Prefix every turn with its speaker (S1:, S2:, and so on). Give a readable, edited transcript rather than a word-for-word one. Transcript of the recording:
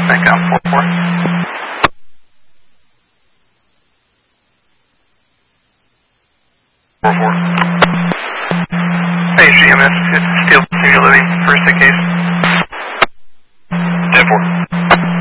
S1: back down 4-4. Hey, GMS, it's Steel Senior Living, first in case.